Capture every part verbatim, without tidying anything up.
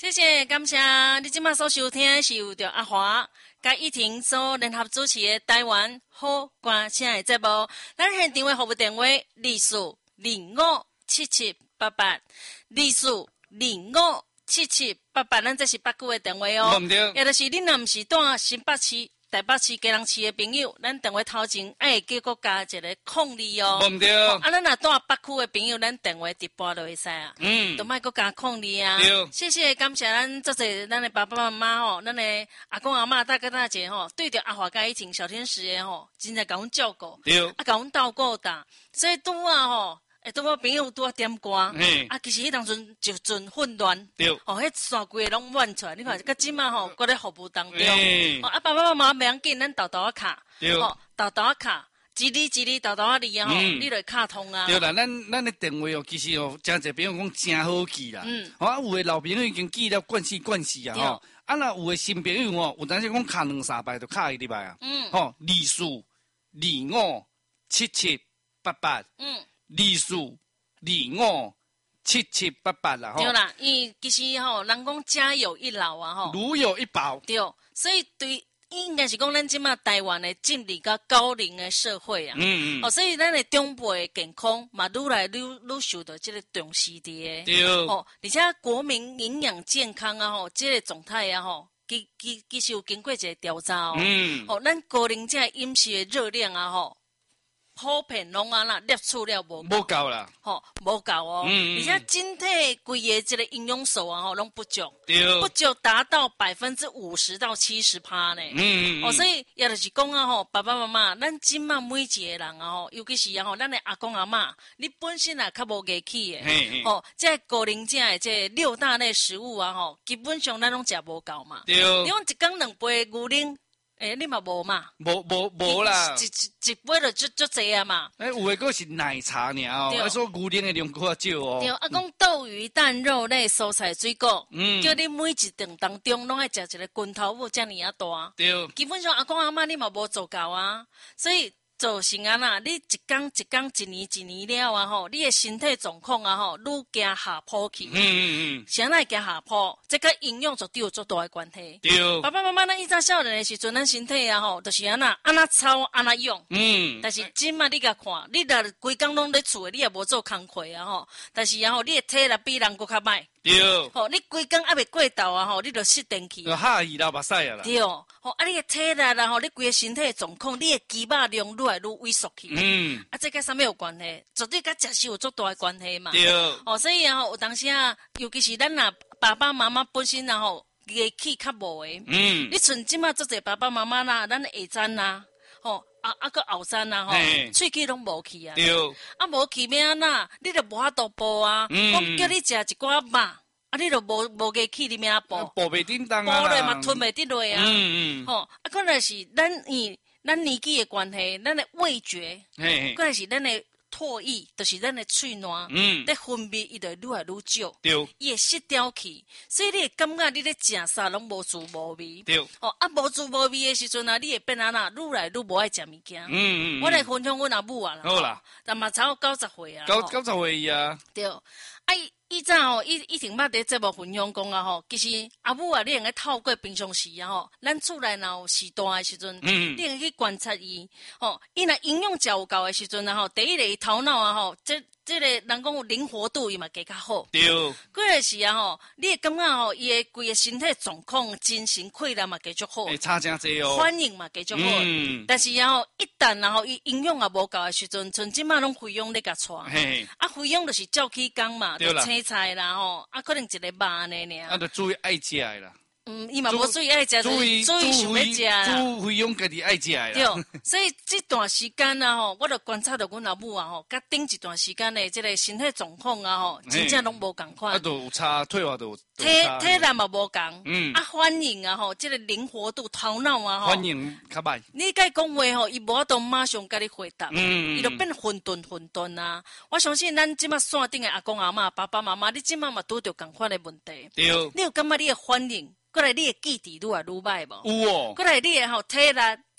谢谢，感谢你今麦所收听是由着阿华甲依婷所联合主持的台湾好歌声的节目。咱现场的服务电话：二四二五七七八八，二四二五七七八八。咱这是北区的电话哦。 唔对， 也就是你若毋是住新北市、台北市、基隆市的朋友，咱电话头前爱记国加一个空二哦。 唔对， 啊，咱若住北区的朋友，咱电话直拨就会使啊。 嗯， 都莫国加空二啊。 对， 谢谢，感谢咱这些咱的爸爸妈妈吼，咱的阿公阿嬷、大哥大姐吼，对着阿华甲以前小天使的吼，真正甲阮照顾， 对， 啊，甲阮照顾大，所以拄啊吼。诶，拄我朋友拄啊点歌，啊，其实迄当阵就阵混乱， 对， 哦，迄线规拢乱出来，你看，甲即马吼，搁咧服务当中，哦，啊，爸爸妈妈袂要紧，咱豆豆啊卡， 对， 哦，豆豆啊卡，一哩一哩豆豆啊哩啊吼，你就卡通啊。 对啦，咱咱的电话哦，其实哦，真侪朋友讲真好记啦，嗯，啊，有的老朋友已经记了惯死惯死啊，吼，啊，那有的新朋友哦，有当时讲卡两三摆就卡一礼拜啊，嗯，吼，二四二五七七八八，嗯。二四二五七七八八啦， 吼。对啦，因为其实吼，人讲家有一老啊，吼， 如有一宝。 对，所以对，应该是讲咱即马台湾的进入到高龄的社会啊，嗯嗯，哦，所以咱的长辈的健康嘛，愈来愈愈受到这个重视的。 对， 哦，而且国民营养健康啊，吼，这个状态啊，吼。其其其实有经过一个调查哦，嗯，哦，咱高龄者饮食的热量啊，吼。普遍拢啊啦，摄取了无无够啦， 吼无够哦，嗯嗯而且整体规个这个营养素啊吼，拢不足，不足达到百分之五十到七十趴呢。嗯嗯哦，所以也就是讲啊吼，爸爸妈妈，咱今嘛每一个人啊吼，尤其是啊吼，咱的阿公阿嬷，你本身啊较无义气的，吼，这高龄者的这六大类食物啊吼，基本上咱拢食无够嘛。对，你讲一缸两杯牛奶。诶、欸，你嘛无嘛？ 无无无啦， 一一一杯就足足济啊嘛。 诶、欸，有诶个是奶茶尔哦，啊说牛奶诶量较少哦。 对，啊讲豆鱼蛋肉类蔬菜水果，嗯，叫你每一顿当中拢爱食一个拳头母遮尔啊大。 对， 基本上阿公阿嬷你嘛无做够啊，所以。做成啊啦，你一工一工一年一年了啊吼，你的身体状况啊吼，愈加下坡去。嗯嗯嗯，啥来加下坡？这个营养绝对有足大的关系。对，爸爸妈妈咱以前少年的时阵，咱身体啊吼，就是安那安那操安那用。嗯，但是今嘛你甲看，你若规工拢咧厝诶，你也无做工课啊吼，但是啊吼，你的体力比人搁较歹。对，吼，你规工还未过昼啊吼，你就失电去。 就哈伊啦，目屎啊啦。 对，吼，啊你的体力啦吼，你规个身体的状况，你的肌肉量愈来愈萎缩去。嗯，啊，这跟啥物有关系？绝对跟食食有足大的关系嘛。对，哦，所以啊吼，有当时啊，尤其是咱啊爸爸妈妈本身啊吼，义气较无的。嗯，你像即马做者爸爸妈妈啦，咱下餐啦，吼。啊啊个后生啊吼，喙齿拢无去啊，啊无去咩啊那，你就无法度补啊，我叫你食一寡肉，啊你就无无个气你咩啊补， 补袂叮当啊， 补落嘛吞袂得落啊，嗯嗯，吼，啊可能是咱以咱年纪的关系，咱的味觉，可能是咱的。唾液就是咱的喙烂，嗯，咧分泌伊就愈来愈少，对，伊会失调去，所以你会感觉你咧食啥拢无滋无味，对，哦啊无滋无味的时阵啊，你会变安那愈来愈无爱食物件，嗯嗯，我来分享阮阿母啊啦，好啦，但嘛才有九十岁啊， 九九十岁啊， 对，啊以前吼，伊以前捌伫节目分享讲啊吼，其实阿母啊，你用个透过平常时啊吼，咱厝内若有时大的时阵，嗯，你用去观察伊，吼，伊若营养食有够的时阵啊吼，第一个头脑啊吼，这这个人讲有灵活度伊嘛加较好，对，过个是啊吼，你会感觉吼，伊的规个身体状况、精神溃烂嘛加足好， 会差真济哦， 反应嘛加足好，嗯，但是啊吼，一旦然后伊营养也无够的时阵，像即马拢费用咧甲带，嘿，啊费用就是照起工嘛，对啦。菜啦吼，啊可能一个肉安尼尔。 啊，着注意爱食的啦。 嗯，伊嘛无注意爱食， 注意注意想要食啦。 注费用家己爱食的。 对，所以这段时间啊吼，我着观察着阮阿母啊吼，甲顶一段时间的这个身体状况啊吼，真正拢无共款。 啊，都有差，退化都有。 体体力嘛无共，嗯，啊反应啊吼，这个灵活度、头脑啊吼， 反应较歹。 你甲伊讲话吼，伊无法度马上甲你回答，嗯，伊就变混沌混沌啊！我相信咱即马线顶的阿公阿嬷、爸爸妈妈，你即马嘛拄着共款的问题，对，你有感觉你的反应，过来你的记忆愈来愈歹无？ 有哦， 过来你的吼体力。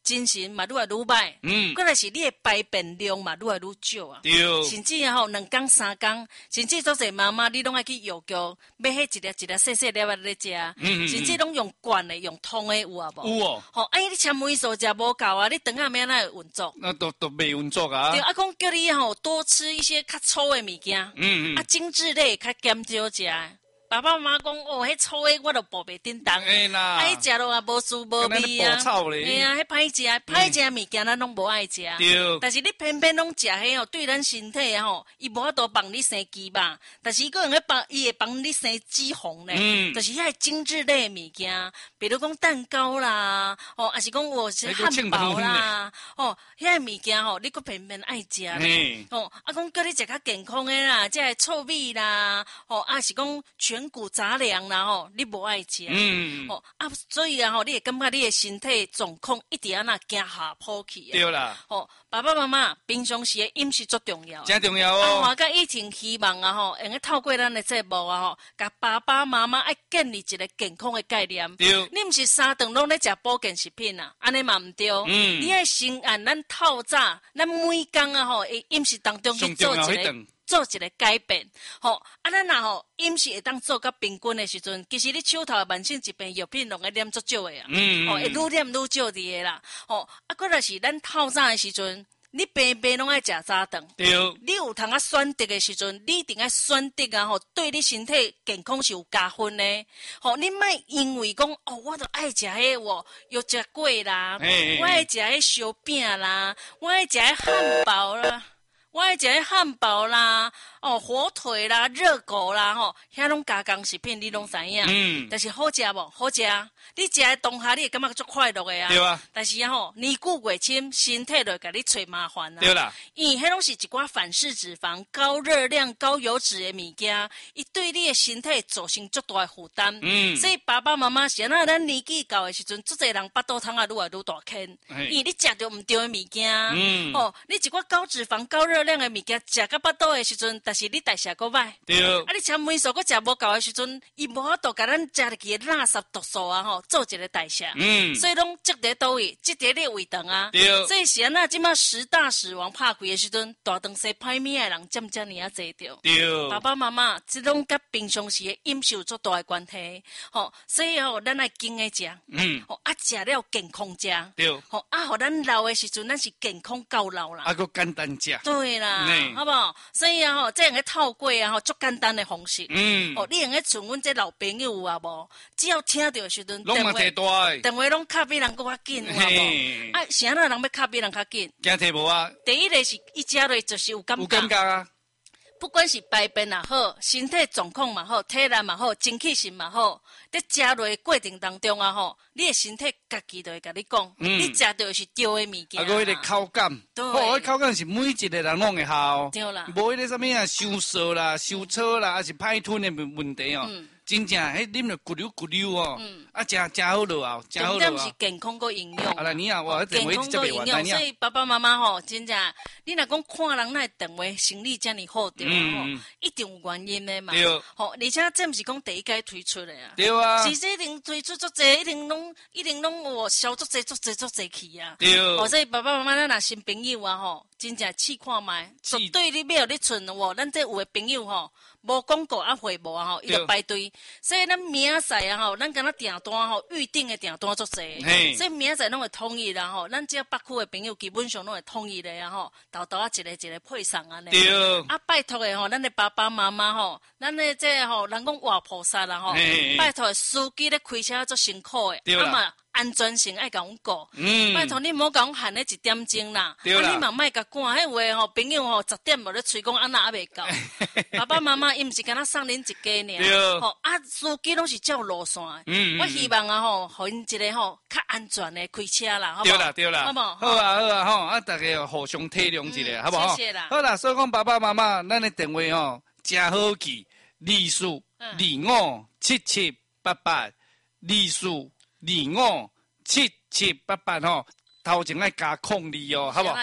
精神嘛愈来愈歹，嗯，过来是你的排便量嘛愈来愈少啊， 对， 甚至吼两工三工，甚至做侪妈妈你拢爱去药局买迄一粒一粒细细粒仔咧食，嗯，甚至拢用灌的用通的有啊无？ 有哦， 吼，哎，你纤维素食无够啊，你肠仔咩哪会运作？ 那都都袂运作啊。 对，啊，讲叫你吼多吃一些较粗的物件，嗯嗯，啊，精致类较减少食。爸爸妈妈讲哦，迄粗的我都抱袂叮当， 哎啦， 爱食落也无滋无味啊，哎呀，迄歹食，歹食物件咱拢无爱食， 对。 但是你偏偏拢食迄哦，对咱身体吼，伊无法度帮你生肌肉，但是伊个用个帮，伊会帮你生脂肪咧，嗯，就是遐精致类的物件，比如讲蛋糕啦，哦，还是讲我是汉堡啦，哦，遐物件吼，你个偏偏爱食咧，哦，啊，讲叫你食较健康的啦，即个糙米啦，哦，啊是讲全谷杂粮啦吼，你无爱食，嗯，哦啊，所以啊吼，你会感觉你的身体状况一直安那行下坡去啊， 对啦， 哦，爸爸妈妈平常时的饮食足重要， 真重要哦。 啊，我甲以前希望啊吼，用个透过咱的节目啊吼，甲爸爸妈妈爱建立一个健康的概念。 对， 你毋是三顿拢咧食保健食品啊，安尼嘛毋对。嗯，你爱先按咱透早，咱每工啊吼，诶饮食当中去做一个。做一个改变，吼，啊，咱若吼饮食会当做较平均的时阵，其实你手头慢性疾病药品拢会啉足少的啊，嗯，哦，会愈啉愈少伫的啦，吼，啊，搁来是咱透早的时阵，你平平拢爱食早顿， 对， 你有通啊选择的时阵，你一定爱选择啊，吼，对你身体健康是有加分的，吼，你莫因为讲哦，我都爱食迄个油炸粿啦，我爱食迄烧饼啦，我爱食迄汉堡啦。我爱食迄汉堡啦，哦，火腿啦，热狗啦，吼，遐拢加工食品，你拢知影。嗯。但是好食无？好食。你食的当下，你会感觉足快乐的啊。 对啊。但是啊吼，年久月深，身体就会甲你找麻烦啊。 对啦。 因为迄拢是一寡反式脂肪、高热量、高油脂的物件，伊对你的身体造成足大的负担。嗯。所以爸爸妈妈是安那咱年纪到的时阵，足侪人巴肚通啊愈来愈大坑，因为你食着毋对的物件。嗯。哦，你一寡高脂肪、高热量的物件食到巴肚的时阵，但是你代谢够歹， 对， 啊，你纤维素搁食无够的时阵，伊无法度甲咱食入去的垃圾毒素啊吼，做一个代谢，嗯，所以拢积伫倒位，积伫你胃肠啊，对，所以是安那即马十大死亡拍开的时阵，大肠西歹物的人渐渐尔啊侪着，对，爸爸妈妈即拢甲平常时的饮食有足大的关系，吼，所以吼，咱爱经诶食，嗯，吼，啊食了健康食，对，吼，啊，互咱老的时阵，咱是健康到老啦， 啊，搁简单食， 对啦。好不好？所以啊吼，这样个透过啊吼，足简单的方式。嗯。哦，你用个像阮这老朋友有啊无？只要听到时阵， 电话电话拢卡比人搁较紧，有啊无？啊，是安那人要卡比人较紧？ 惊摕无啊？ 第一个是伊食落就是有感觉。 有感觉啊！ 不管是排便也好，身体状况嘛好，体力嘛好，精气神嘛好，在食落过程当中啊吼，你的身体家己就会甲你讲，嗯、你食到是对的物件。 啊，个迄个口感， 对， 哦，迄口感是每一个人拢会效。 对啦， 无迄个啥物啊，收涩啦、收粗啦，还是歹吞的问问题哦。嗯真正，迄啉了咕溜咕溜哦，嗯、啊，真真好落啊，真好落啊。 重点是健康个营养。 啊，来你啊，我健康个营养，所以爸爸妈妈吼，真正，你若讲看人那电话生理遮尔好对吼，嗯、一定有原因的嘛。对。吼，而且这毋是讲第一届推出的啊。对啊。其实一定推出足济，一定拢一定拢哦销足济足济足济去啊。对。哦，所以爸爸妈妈咱若新朋友啊吼，真正试看卖，绝对你要有你存哦，咱这有的朋友吼。无广告啊，会无啊吼，伊就排队，所以咱明仔载啊吼，咱敢若订单吼，预定的订单足济，所以明仔载拢会统一啦吼，咱只要北区的朋友基本上拢会统一的啊吼，豆豆啊一个一个配送安尼。对。啊，拜托的吼，咱的爸爸妈妈吼，咱的这吼，人讲活菩萨啦吼，拜托的司机咧开车足辛苦的，啊嘛。安全性爱甲阮顾，嗯，拜托你莫甲阮限咧一点钟啦，啊你嘛莫甲赶，迄话吼朋友吼十点无咧催讲安那还袂到，爸爸妈妈伊毋是敢若送恁一家尔，吼啊司机拢是照路线，嗯，我希望啊吼，互因一个吼较安全的开车啦，好无？对啦对啦，好无？好啊好啊吼，啊大家互相体谅一下，好不好？谢谢啦。好啦，所以讲爸爸妈妈，咱的电话吼真好记，二四二五七七八八，二四。二五七七八八吼，头前爱加控二哦，好不好？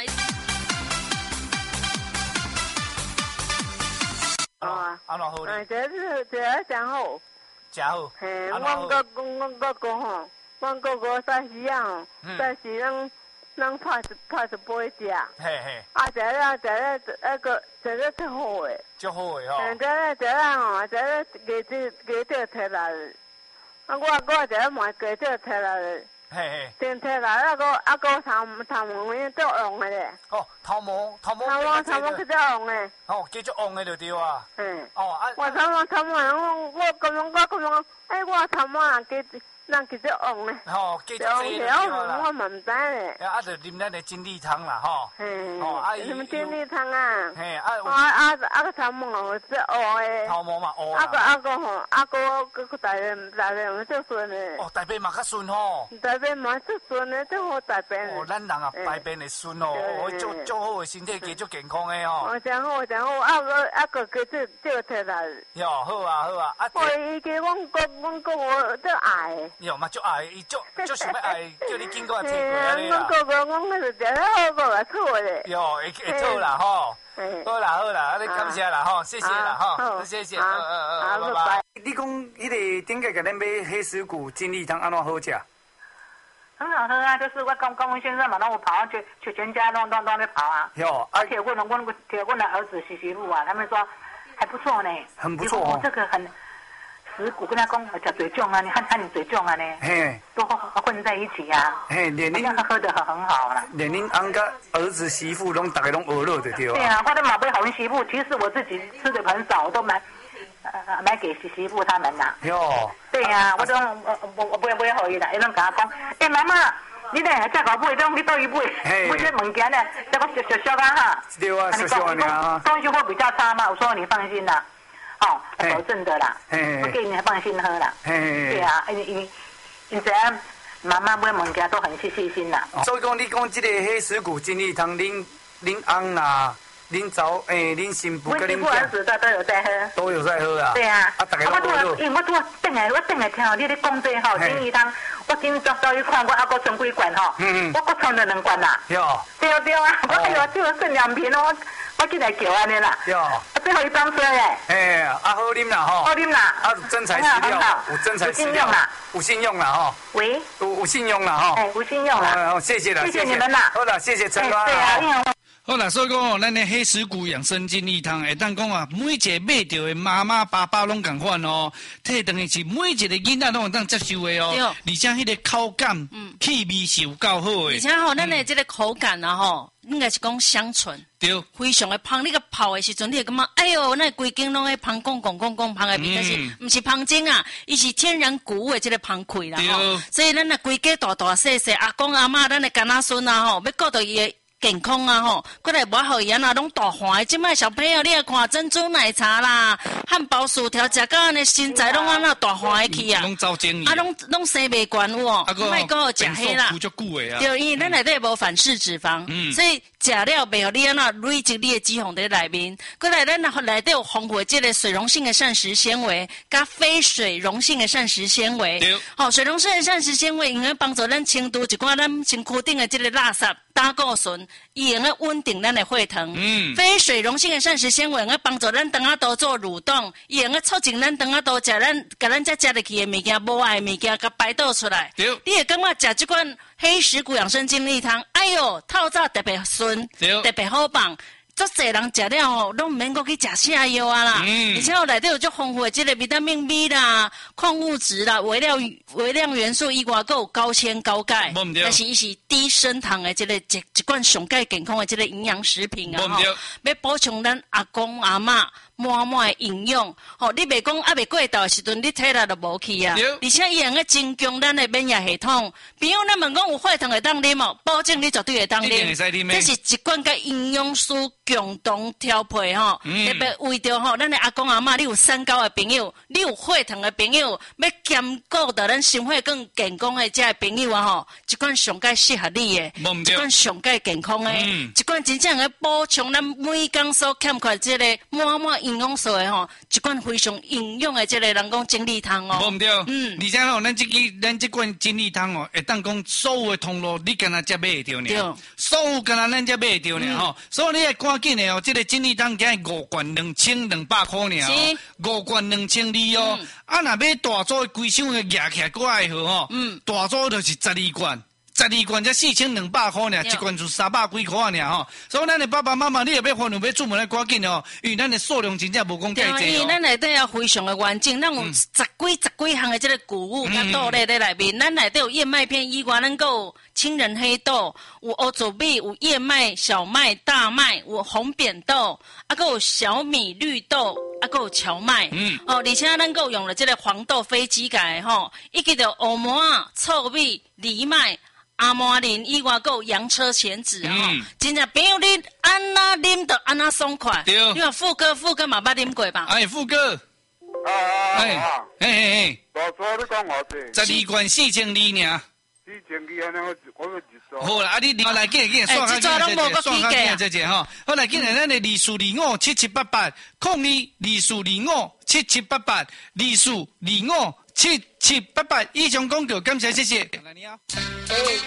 啊，安怎好哩？这是这真好， 真好。 嘿，阮个阮个哥吼，阮哥哥早时啊吼，早时咱人拍一拍一杯食。 嘿嘿。 啊，食了食了那个食了最好诶。 足好诶吼。 食了食了吼，食了鸡子鸡脚摕来。啊，我我食了买鸡脚摕来。 嘿嘿， 电摕来啊个啊个头头毛呢足红的咧。 哦，头毛头毛。 头毛头毛去足红的。 哦，继续红的就对啊。 嗯。 哦啊。 我头毛头毛，我我咁样我咁样，哎，我头毛啊，给人继续红咧。 哦，继续红红了，我嘛唔知咧。 啊，就啉咱的精力汤啦，吼。 嘿。 哦，啊什么精力汤啊？ 嘿，啊。 啊啊啊个头毛是黑的。 头毛嘛黑啊个啊个吼，啊个个个大便大便嘛足顺的。 哦，大便嘛较顺吼。 大便嘛足顺的，足好大便。 哦，咱人啊，排便会顺哦，哦，足足好，身体加足健康的哦。 哦，真好真好，啊个啊个叫做叫摕来。 哟，好啊好啊，啊。 哦，伊叫阮国阮国我足爱。 哟嘛足爱，伊足足想要爱，叫你经过来摕过来啦。阮国国阮迄就食了好个来错咧。 哟，会会错啦吼。好啦好啦，啊你感谢啦吼，谢谢啦吼，谢谢，嗯嗯嗯，拜拜。你讲迄个顶个甲咱买黑石骨精力汤安怎好食？ 很好喝啊，就是我公公先生嘛，那我跑上去，去全家拢拢拢在跑啊。 哟， 而且问了问了，铁问了儿子媳媳妇啊，他们说还不错呢， 很不错哦。 这个很石骨跟他讲叫嘴重啊，你看看你嘴重啊呢， 嘿， 都混在一起呀。 嘿，连恁喝的很很好啦。 连恁翁甲儿子媳妇拢大家拢学了就对啊。 对啊，我的马杯好媳妇，其实我自己吃的很少，我都买。呃，买给媳媳妇他们呐。 哟。 对呀、啊，我都我我我不会不会好伊啦，伊拢甲我讲，哎、欸、妈妈，你呢才搞买，拢去倒去买，买这物件呢，这个小小小啊哈。 对啊，小小的啊。 装修会比较差嘛，我说你放心啦，哦，保证的啦，我给你放心喝啦。对啊，因因因这样妈妈买物件都很细细心啦。 所以讲，你讲这个黑石骨精力汤，恁恁翁啦。恁早诶，恁新妇跟恁儿子都都有在喝， 都有在喝啊。 对啊， 啊，大家都喝。 因为我拄啊等来，我等来听你咧讲这吼，精力汤，我今朝早去看，我还阁剩几罐吼，嗯嗯，我阁剩了两罐啦。 哟。对对啊，我哎呦，只有剩两瓶哦，我进来叫安尼啦。 哟。啊， 最后一张车诶。 诶，啊好啉啦吼。 好啉啦。 啊，真材实料，有真材实料啦，有信用啦吼。 喂。 有有信用啦吼。 哎，有信用啦。 哦，谢谢啦， 谢谢你们啦。 好啦，谢谢陈妈。 对啊。 好啦，所以讲哦，咱的黑石骨养生精力汤，会当讲啊，每一个买到的妈妈、爸爸拢共款哦，摕等于是每一个囡仔拢会当接受的哦。而且迄个口感、嗯，气味是有够好的。 而且吼，咱的这个口感啊吼，应该是讲香醇。 对。 非常的香，你个泡的时阵，你会感觉，哎呦，那规间拢会香讲讲讲讲香的味，但是唔是香精啊，伊是天然谷物的这个香气啦吼。所以咱啊规家大大细细，阿公阿嬷，咱的干仔孙啊吼，要顾到伊的。健康啊吼，过来无好言啊，拢大欢。即摆小朋友，你来看珍珠奶茶啦、汉堡薯条，食到安尼身材拢安那大欢去啊！ 拢走精啊，拢拢生袂惯有哦，莫讲食迄啦。对，因为咱内底无反式脂肪，嗯、所以食了袂互你安那累积你的脂肪在内面。过来咱内底有丰富即个水溶性的膳食纤维，加非水溶性的膳食纤维。好、哦，水溶性的膳食纤维用来帮助咱清除一寡咱身躯顶的即个垃圾。胆固醇，伊用来稳定咱的血糖。嗯，非水溶性的膳食纤维用来帮助咱肠仔肚做蠕动，伊用来促进咱肠仔肚食咱，甲咱才食入去的物件，无爱的物件，甲排倒出来。对，你会感觉食这款黑石骨养生精力汤，哎哟，透早特别顺，特别好棒。足侪人食了吼，拢毋免阁去食下药啊啦，嗯、而且有内底有足丰富的即个维他命 B 啦、矿物质啦、微量微量元素以外，阁有高纤高钙，但是伊是低升糖的即个一一罐上介健康的即个营养食品啊吼，要补充咱阿公阿嬷满满的营养，吼，你袂讲啊袂过道的时阵，你体力就无去啊，而且伊用个增强咱的免疫系统。朋友咱问讲有血糖会当啉哦，保证你绝对会当啉，这是一罐甲营养师共同调配吼，嗯、特别为着吼，咱的阿公阿嬷，你有三高的朋友，你有血糖的朋友，要兼顾到咱心血更健康的这朋友啊吼，一罐上介适合你的，一罐上介健康的，嗯、一罐真正个补充咱每工所欠缺这个满满营养素的吼，一罐非常营养的这个人讲精力汤哦。 无毋对，嗯，而且吼，咱这个咱这罐精力汤哦，会当讲所有的通路你敢若才买得到呢，所有敢若咱才买得到呢吼，所以你要赶紧的哦，这个精力汤才五罐两千两百块呢哦，五罐两千二哦，啊若买大组规箱的夹起来过来好吼，嗯，大组就是十二罐。 十二罐才四千两百块呢，一罐就三百几块呢吼。所以咱的爸爸妈妈，你也要分，要出门来赶紧哦，因为咱的数量真正无讲太济哦。 因为咱内底也非常的完整，咱有十几十几项的这个谷物甲豆类在内面，咱内底有燕麦片以外，咱还有青仁黑豆，有欧祖米，有燕麦、小麦、大麦，有红扁豆，啊，还有小米、绿豆。啊，还有荞麦，嗯，哦，而且咱还用了这个黄豆、非基改吼，以及着欧摩啊、糙米、藜麦、阿摩林以外，还有洋车前子吼，真正朋友你安那啉得安那爽快， 对， 因为富哥富哥嘛捌啉过吧？ 哎，富哥， 啊啊啊！哎哎哎， 大哥你讲偌济？ 十二罐四千二尔。 四千二安尼我我要一组。 好啦，啊你来紧紧算下紧这算下紧这这吼。好来，今日咱的二四二五七七八八，空一二四二五七七八八，二四二五七七八八，以上讲就感谢谢谢。来你好。